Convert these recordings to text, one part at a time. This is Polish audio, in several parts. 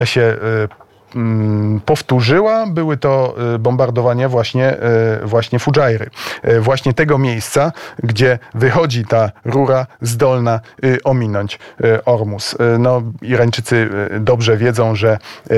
się powtórzyła. Były to bombardowania właśnie Fudżajry. Właśnie tego miejsca, gdzie wychodzi ta rura zdolna ominąć Ormus. No, Irańczycy dobrze wiedzą, że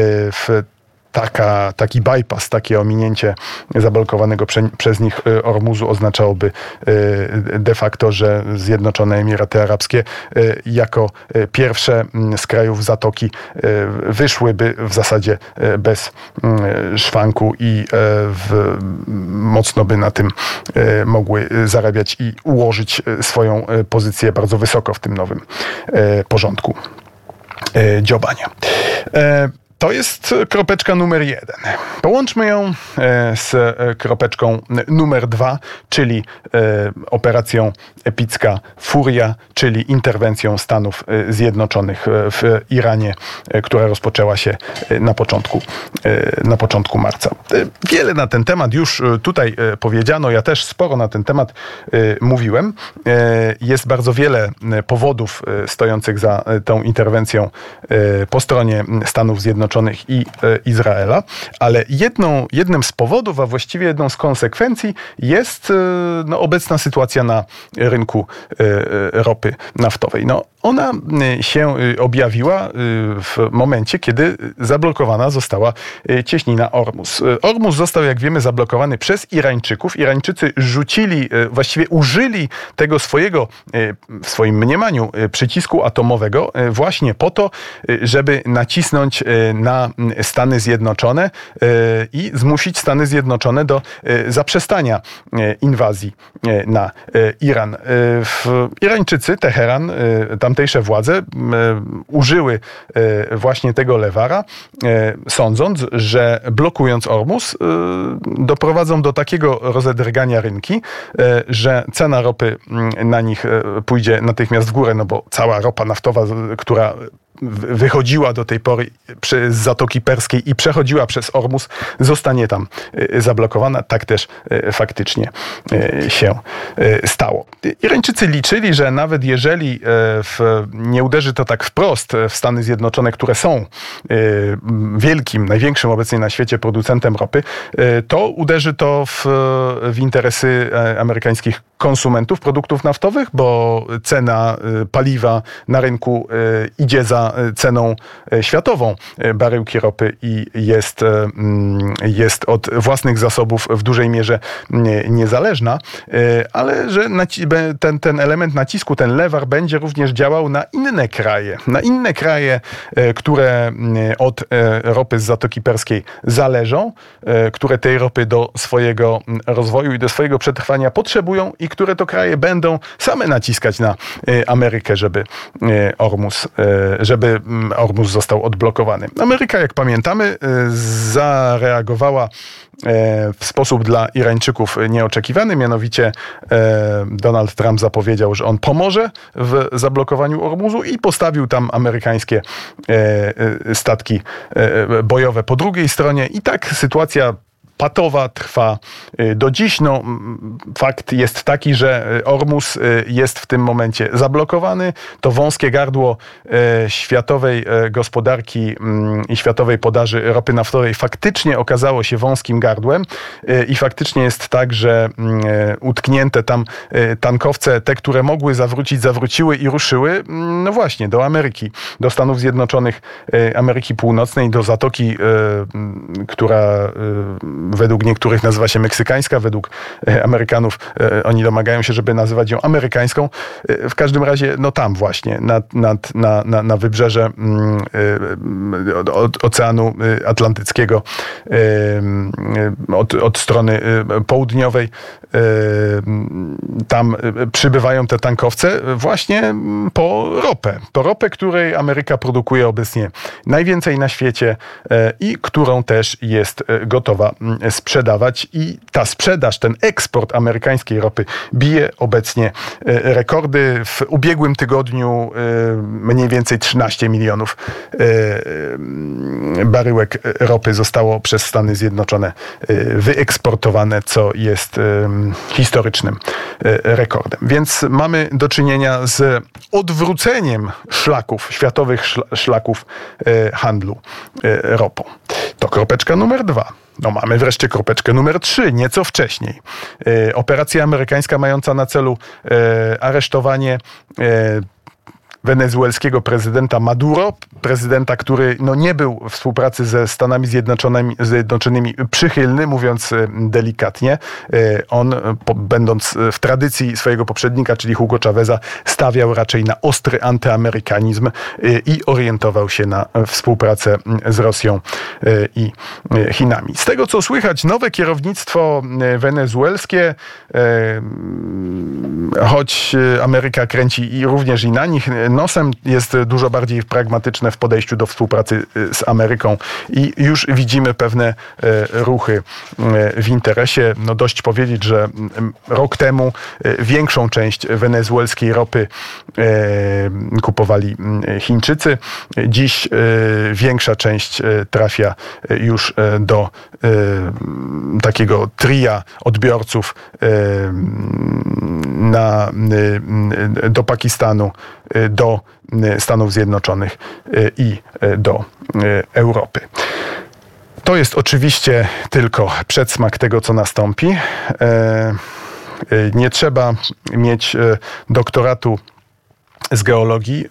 taki bypass, takie ominięcie zablokowanego przez nich Ormuzu oznaczałoby de facto, że Zjednoczone Emiraty Arabskie jako pierwsze z krajów Zatoki wyszłyby w zasadzie bez szwanku i mocno by na tym mogły zarabiać i ułożyć swoją pozycję bardzo wysoko w tym nowym porządku działania. To jest kropeczka numer 1. Połączmy ją z kropeczką numer 2, czyli operacją epicka Furia, czyli interwencją Stanów Zjednoczonych w Iranie, która rozpoczęła się na początku marca. Wiele na ten temat już tutaj powiedziano, ja też sporo na ten temat mówiłem. Jest bardzo wiele powodów stojących za tą interwencją po stronie Stanów Zjednoczonych i Izraela, ale jednym z powodów, a właściwie jedną z konsekwencji jest obecna sytuacja na rynku ropy naftowej. Ona się objawiła w momencie, kiedy zablokowana została cieśnina Ormus. Ormus został, jak wiemy, zablokowany przez Irańczyków. Irańczycy właściwie użyli tego w swoim mniemaniu przycisku atomowego właśnie po to, żeby nacisnąć na Stany Zjednoczone i zmusić Stany Zjednoczone do zaprzestania inwazji na Iran. Irańczycy, Teheran, tamtejsze władze użyły właśnie tego lewara, sądząc, że blokując Ormus doprowadzą do takiego rozedrgania rynki, że cena ropy na nich pójdzie natychmiast w górę, bo cała ropa naftowa, która wychodziła do tej pory z Zatoki Perskiej i przechodziła przez Ormus, zostanie tam zablokowana. Tak też faktycznie się stało. Irańczycy liczyli, że nawet jeżeli nie uderzy to tak wprost w Stany Zjednoczone, które są największym obecnie na świecie producentem ropy, to uderzy to w interesy amerykańskich konsumentów produktów naftowych, bo cena paliwa na rynku idzie za ceną światową baryłki ropy i jest od własnych zasobów w dużej mierze niezależna, ale że ten element nacisku, ten lewar będzie również działał na inne kraje, które od ropy z Zatoki Perskiej zależą, które tej ropy do swojego rozwoju i do swojego przetrwania potrzebują i które to kraje będą same naciskać na Amerykę, żeby Ormus został odblokowany. Ameryka, jak pamiętamy, zareagowała w sposób dla Irańczyków nieoczekiwany, mianowicie Donald Trump zapowiedział, że on pomoże w zablokowaniu Ormuzu i postawił tam amerykańskie statki bojowe po drugiej stronie i tak sytuacja patowa trwa do dziś. Fakt jest taki, że Ormus jest w tym momencie zablokowany. To wąskie gardło światowej gospodarki i światowej podaży ropy naftowej faktycznie okazało się wąskim gardłem i faktycznie jest tak, że utknięte tam tankowce, te, które mogły zawrócić, zawróciły i ruszyły, właśnie, do Ameryki, do Stanów Zjednoczonych Ameryki Północnej, do Zatoki, która według niektórych nazywa się meksykańska, według Amerykanów oni domagają się, żeby nazywać ją amerykańską. W każdym razie, tam właśnie, na wybrzeże Oceanu Atlantyckiego, od strony południowej, tam przybywają te tankowce właśnie po ropę, której Ameryka produkuje obecnie najwięcej na świecie i którą też jest gotowa sprzedawać i ta sprzedaż, ten eksport amerykańskiej ropy bije obecnie rekordy. W ubiegłym tygodniu mniej więcej 13 milionów baryłek ropy zostało przez Stany Zjednoczone wyeksportowane, co jest historycznym rekordem. Więc mamy do czynienia z odwróceniem światowych szlaków handlu ropą. To kropeczka numer 2. No, mamy wreszcie kropeczkę numer 3, nieco wcześniej. Operacja amerykańska mająca na celu aresztowanie wenezuelskiego prezydenta Maduro, prezydenta, który nie był w współpracy ze Stanami Zjednoczonymi przychylny, mówiąc delikatnie. On, będąc w tradycji swojego poprzednika, czyli Hugo Chaveza, stawiał raczej na ostry antyamerykanizm i orientował się na współpracę z Rosją i Chinami. Z tego, co słychać, nowe kierownictwo wenezuelskie, choć Ameryka kręci i również i na nich nosem, jest dużo bardziej pragmatyczne w podejściu do współpracy z Ameryką i już widzimy pewne ruchy w interesie. No, dość powiedzieć, że rok temu większą część wenezuelskiej ropy kupowali Chińczycy. Dziś większa część trafia już do takiego tria odbiorców do Pakistanu, do Stanów Zjednoczonych i do Europy. To jest oczywiście tylko przedsmak tego, co nastąpi. Nie trzeba mieć doktoratu z geologii,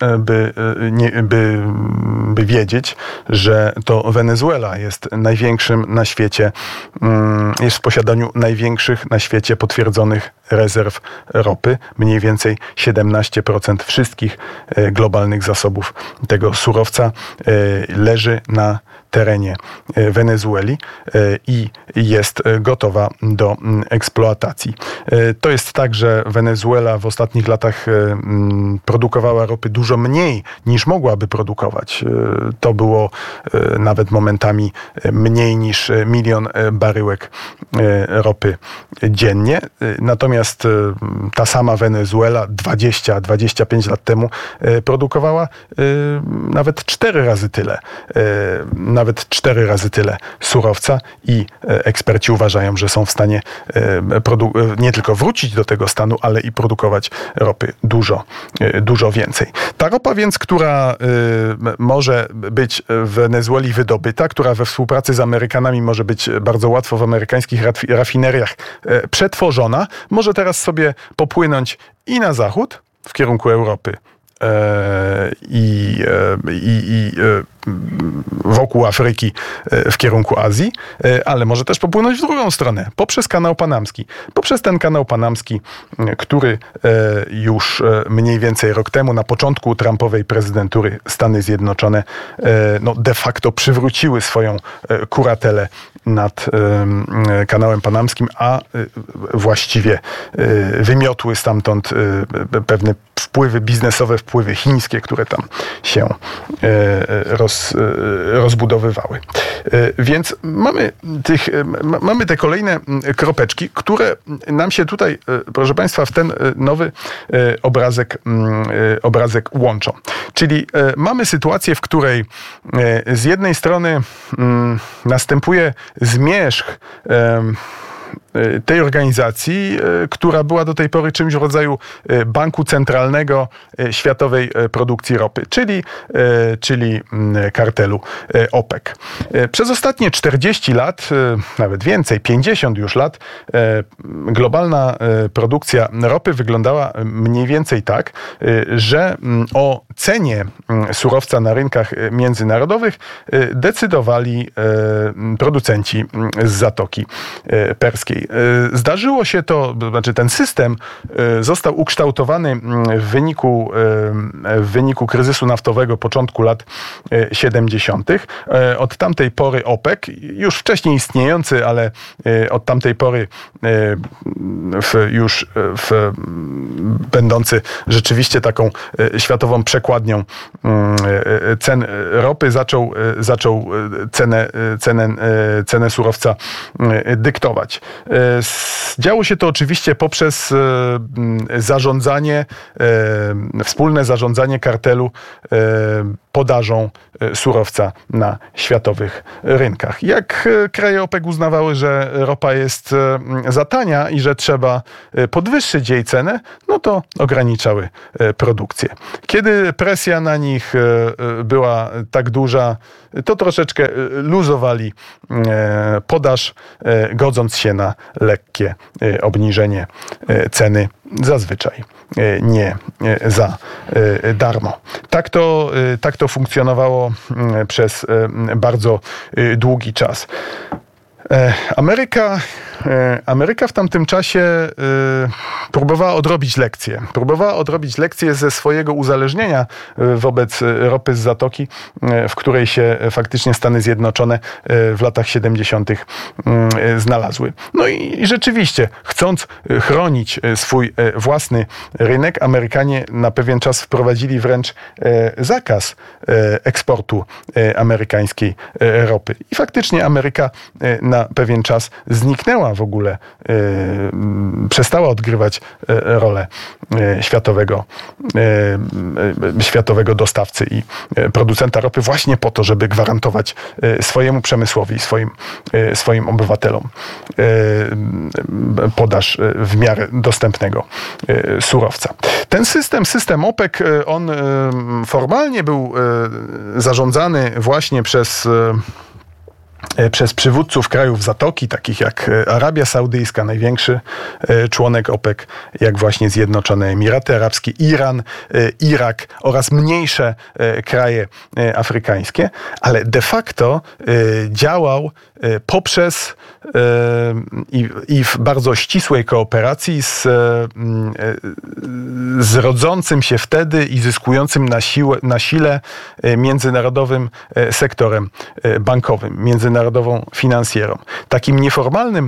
by wiedzieć, że to Wenezuela jest największym na świecie, jest w posiadaniu największych na świecie potwierdzonych rezerw ropy. Mniej więcej 17% wszystkich globalnych zasobów tego surowca leży na terenie Wenezueli i jest gotowa do eksploatacji. To jest tak, że Wenezuela w ostatnich latach produkowała ropy dużo mniej niż mogłaby produkować. To było nawet momentami mniej niż 1 milion baryłek ropy dziennie. Natomiast ta sama Wenezuela 20-25 lat temu produkowała nawet 4 razy tyle surowca i eksperci uważają, że są w stanie nie tylko wrócić do tego stanu, ale i produkować ropy dużo więcej. Ta ropa więc, która może być w Wenezueli wydobyta, która we współpracy z Amerykanami może być bardzo łatwo w amerykańskich rafineriach przetworzona, może teraz sobie popłynąć i na zachód, w kierunku Europy, wokół Afryki w kierunku Azji, ale może też popłynąć w drugą stronę, poprzez kanał panamski. Poprzez ten kanał panamski, który już mniej więcej rok temu, na początku Trumpowej prezydentury, Stany Zjednoczone de facto przywróciły swoją kuratelę nad kanałem panamskim, a właściwie wymiotły stamtąd pewne wpływy biznesowe, wpływy chińskie, które tam się rozbudowywały. Więc mamy te kolejne kropeczki, które nam się tutaj, proszę Państwa, w ten nowy obrazek łączą. Czyli mamy sytuację, w której z jednej strony następuje zmierzch tej organizacji, która była do tej pory czymś w rodzaju banku centralnego światowej produkcji ropy, czyli kartelu OPEC. Przez ostatnie 40 lat, nawet więcej, 50 już lat, globalna produkcja ropy wyglądała mniej więcej tak, że o cenie surowca na rynkach międzynarodowych decydowali producenci z Zatoki Perskiej. Zdarzyło się to, znaczy ten system został ukształtowany w wyniku kryzysu naftowego początku lat 70. Od tamtej pory OPEC, już wcześniej istniejący, ale od tamtej pory będący rzeczywiście taką światową przekładnią cen ropy, zaczął cenę surowca dyktować. Działo się to oczywiście poprzez wspólne zarządzanie kartelu podażą surowca na światowych rynkach. Jak kraje OPEC uznawały, że ropa jest za tania i że trzeba podwyższyć jej cenę, no to ograniczały produkcję. Kiedy presja na nich była tak duża, to troszeczkę luzowali podaż, godząc się na lekkie obniżenie ceny, zazwyczaj nie za darmo. Tak to funkcjonowało przez bardzo długi czas. Ameryka w tamtym czasie próbowała odrobić lekcje. Próbowała odrobić lekcje ze swojego uzależnienia wobec ropy z Zatoki, w której się faktycznie Stany Zjednoczone w latach 70. znalazły. No i rzeczywiście, chcąc chronić swój własny rynek, Amerykanie na pewien czas wprowadzili wręcz zakaz eksportu amerykańskiej ropy. I faktycznie Ameryka na pewien czas zniknęła w ogóle, przestała odgrywać rolę światowego dostawcy i producenta ropy właśnie po to, żeby gwarantować swojemu przemysłowi, swoim obywatelom podaż w miarę dostępnego surowca. Ten system OPEC, on formalnie był zarządzany właśnie przez przywódców krajów Zatoki, takich jak Arabia Saudyjska, największy członek OPEC, jak właśnie Zjednoczone Emiraty Arabskie, Iran, Irak oraz mniejsze kraje afrykańskie, ale de facto działał poprzez i w bardzo ścisłej kooperacji z rodzącym się wtedy i zyskującym na sile międzynarodowym sektorem bankowym, międzynarodową finansjerą. Takim nieformalnym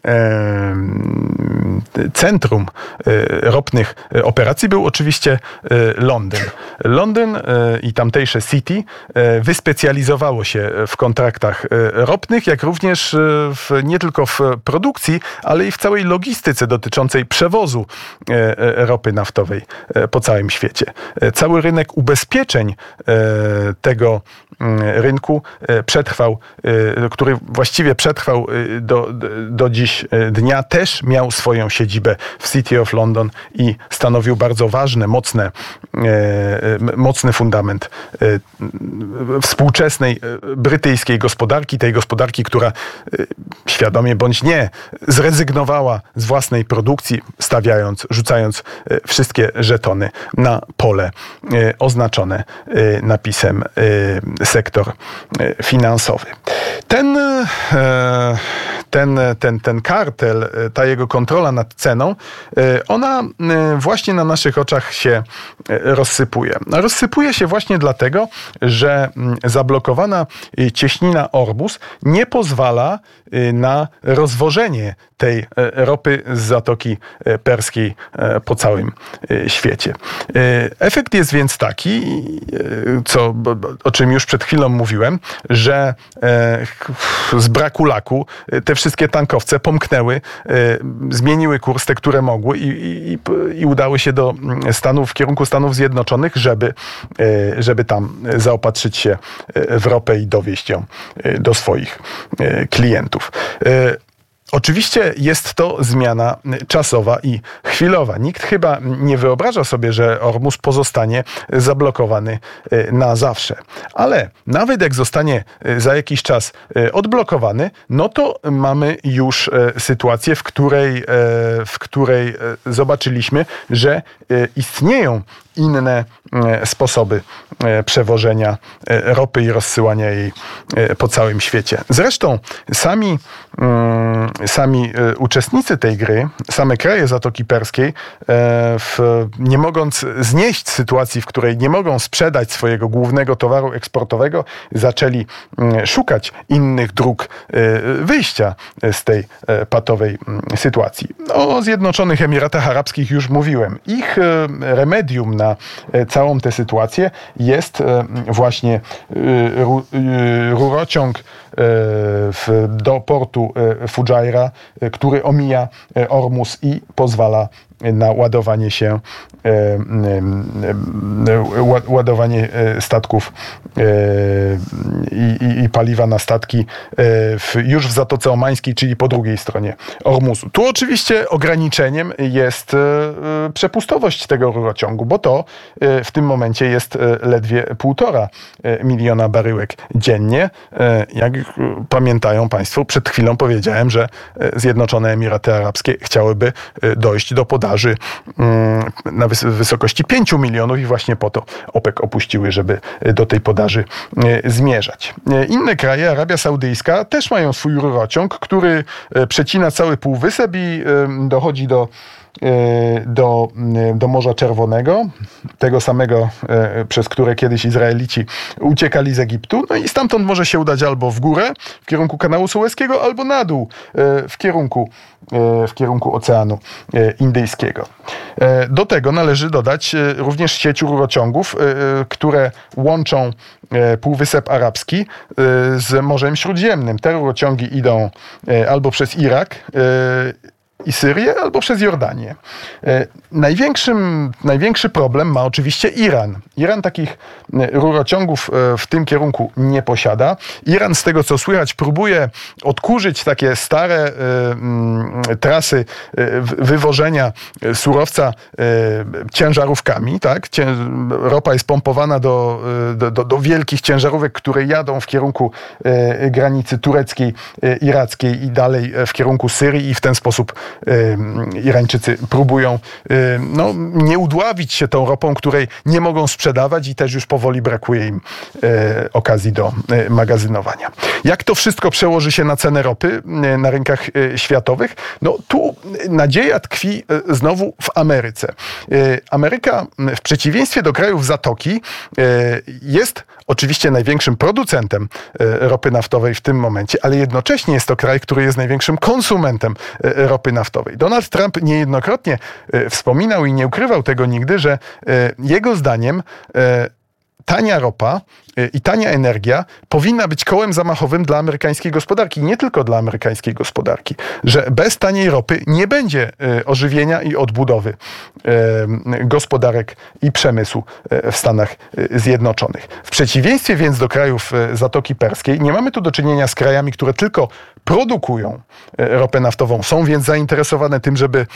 centrum ropnych operacji był oczywiście Londyn. Londyn i tamtejsze City wyspecjalizowało się w kontraktach ropnych, jak również nie tylko w produkcji, ale i w całej logistyce dotyczącej przewozu ropy naftowej po całym świecie. Cały rynek ubezpieczeń tego rynku przetrwał, który właściwie przetrwał do dziś dnia, też miał swoją siedzibę w City of London i stanowił bardzo ważny, mocny fundament współczesnej brytyjskiej gospodarki, tej gospodarki, która świadomie bądź nie zrezygnowała z własnej produkcji, rzucając wszystkie żetony na pole oznaczone napisem sektor finansowy. Ten kartel, ta jego kontrola nad ceną, ona właśnie na naszych oczach się rozsypuje. Rozsypuje się właśnie dlatego, że zablokowana cieśnina Ormus nie pozwala na rozwożenie tej ropy z Zatoki Perskiej po całym świecie. Efekt jest więc taki, o czym już przed chwilą mówiłem, że z braku laku te wszystkie tankowce pomknęły, zmieniły kurs, te, które mogły i udały się w kierunku Stanów Zjednoczonych, żeby tam zaopatrzyć się w ropę i dowieźć ją do swoich klientów. Oczywiście jest to zmiana czasowa i chwilowa. Nikt chyba nie wyobraża sobie, że Ormus pozostanie zablokowany na zawsze. Ale nawet jak zostanie za jakiś czas odblokowany, no to mamy już sytuację, w której zobaczyliśmy, że istnieją inne sposoby przewożenia ropy i rozsyłania jej po całym świecie. Zresztą sami uczestnicy tej gry, same kraje Zatoki Perskiej, nie mogąc znieść sytuacji, w której nie mogą sprzedać swojego głównego towaru eksportowego, zaczęli szukać innych dróg wyjścia z tej patowej sytuacji. O Zjednoczonych Emiratach Arabskich już mówiłem. Ich remedium na całą tę sytuację jest właśnie rurociąg do portu Fujairah, który omija Ormus i pozwala na ładowanie statków i paliwa na statki już w Zatoce Omańskiej, czyli po drugiej stronie Ormuzu. Tu oczywiście ograniczeniem jest przepustowość tego rurociągu, bo to w tym momencie jest ledwie 1,5 miliona baryłek dziennie. Jak pamiętają Państwo, przed chwilą powiedziałem, że Zjednoczone Emiraty Arabskie chciałyby dojść do podaży na wysokości 5 milionów i właśnie po to OPEC opuściły, żeby do tej podaży zmierzać. Inne kraje, Arabia Saudyjska, też mają swój rurociąg, który przecina cały półwysep i dochodzi do Morza Czerwonego, tego samego, przez które kiedyś Izraelici uciekali z Egiptu. No i stamtąd może się udać albo w górę, w kierunku kanału Sueskiego, albo na dół, w kierunku Oceanu Indyjskiego. Do tego należy dodać również sieć rurociągów, które łączą Półwysep Arabski z Morzem Śródziemnym. Te rurociągi idą albo przez Irak i Syrię, albo przez Jordanię. Największy problem ma oczywiście Iran. Iran takich rurociągów w tym kierunku nie posiada. Iran, z tego co słychać, próbuje odkurzyć takie stare trasy wywożenia surowca ciężarówkami. Tak? Ropa jest pompowana do wielkich ciężarówek, które jadą w kierunku granicy tureckiej, irackiej i dalej w kierunku Syrii i w ten sposób Irańczycy próbują nie udławić się tą ropą, której nie mogą sprzedawać i też już powoli brakuje im okazji do magazynowania. Jak to wszystko przełoży się na cenę ropy na rynkach światowych? No tu nadzieja tkwi znowu w Ameryce. Ameryka w przeciwieństwie do krajów Zatoki jest oczywiście największym producentem ropy naftowej w tym momencie, ale jednocześnie jest to kraj, który jest największym konsumentem ropy naftowej. Donald Trump niejednokrotnie wspominał i nie ukrywał tego nigdy, że jego zdaniem tania ropa i tania energia powinna być kołem zamachowym dla amerykańskiej gospodarki. Nie tylko dla amerykańskiej gospodarki. Że bez taniej ropy nie będzie ożywienia i odbudowy gospodarek i przemysłu w Stanach Zjednoczonych. W przeciwieństwie więc do krajów Zatoki Perskiej nie mamy tu do czynienia z krajami, które tylko produkują ropę naftową. Są więc zainteresowane tym, żeby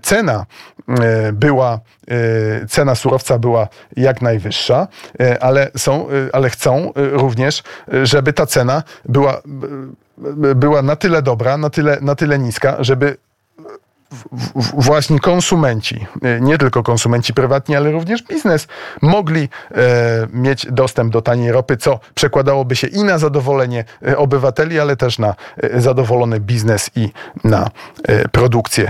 cena surowca była jak najwyższa, ale chcą również, żeby ta cena była na tyle dobra, na tyle niska, żeby właśnie konsumenci, nie tylko konsumenci prywatni, ale również biznes, mogli mieć dostęp do taniej ropy, co przekładałoby się i na zadowolenie obywateli, ale też na zadowolony biznes i na produkcję,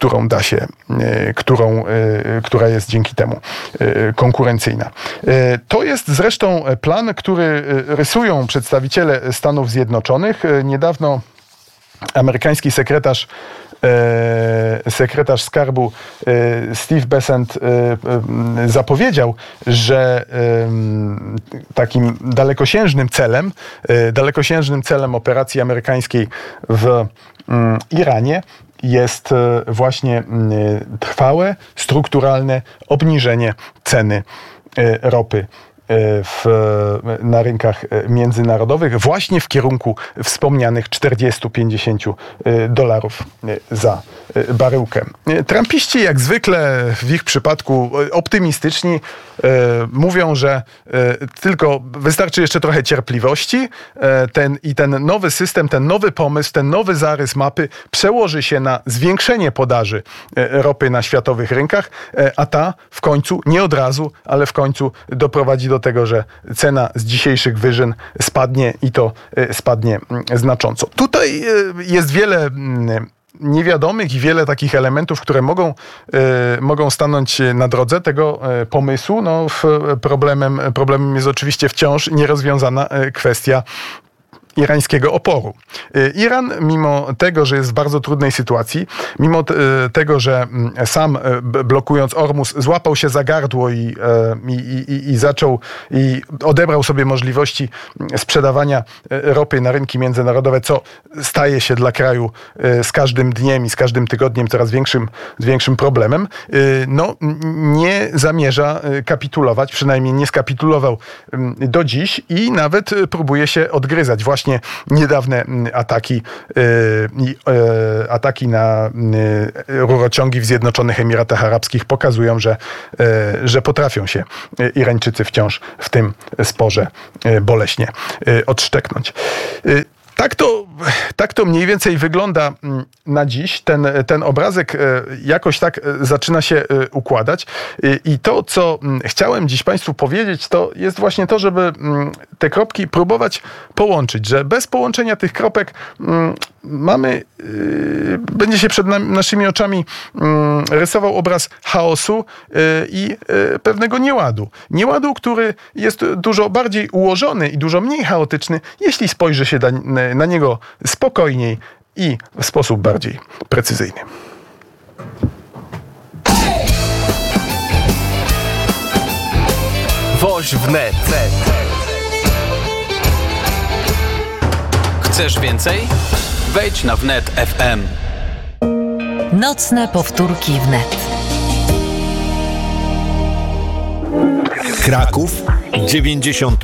która jest dzięki temu konkurencyjna. To jest zresztą plan, który rysują przedstawiciele Stanów Zjednoczonych. Niedawno amerykański sekretarz skarbu Steve Bessent zapowiedział, że takim dalekosiężnym celem operacji amerykańskiej w Iranie jest właśnie trwałe, strukturalne obniżenie ceny ropy na rynkach międzynarodowych właśnie w kierunku wspomnianych $40-50 za baryłkę. Trumpiści jak zwykle w ich przypadku optymistyczni mówią, że tylko wystarczy jeszcze trochę cierpliwości ten nowy system, ten nowy pomysł, ten nowy zarys mapy przełoży się na zwiększenie podaży ropy na światowych rynkach, a ta w końcu, nie od razu, ale w końcu doprowadzi do tego, że cena z dzisiejszych wyżyn spadnie i to spadnie znacząco. Tutaj jest wiele niewiadomych i wiele takich elementów, które mogą stanąć na drodze tego pomysłu. Problemem jest oczywiście wciąż nierozwiązana kwestia irańskiego oporu. Iran, mimo tego, że jest w bardzo trudnej sytuacji, mimo tego, że sam blokując Ormus złapał się za gardło i odebrał sobie możliwości sprzedawania ropy na rynki międzynarodowe, co staje się dla kraju z każdym dniem i z każdym tygodniem coraz większym problemem, nie zamierza kapitulować, przynajmniej nie skapitulował do dziś i nawet próbuje się odgryzać. Właśnie niedawne ataki na rurociągi w Zjednoczonych Emiratach Arabskich pokazują, że potrafią się Irańczycy wciąż w tym sporze boleśnie odszczeknąć. Tak to mniej więcej wygląda na dziś. Ten obrazek jakoś tak zaczyna się układać. I to, co chciałem dziś Państwu powiedzieć, to jest właśnie to, żeby te kropki próbować połączyć, że bez połączenia tych kropek będzie się przed naszymi oczami rysował obraz chaosu i pewnego nieładu. Nieładu, który jest dużo bardziej ułożony i dużo mniej chaotyczny, jeśli spojrzy się na niego spokojniej i w sposób bardziej precyzyjny. Woź wnet. Chcesz więcej? Wejdź na wnet FM. Nocne powtórki wnet. Kraków 95,5